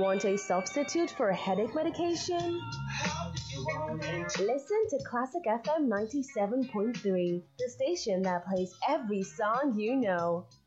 Want a substitute for headache medication? Listen to Classic FM 97.3, the station that plays every song you know.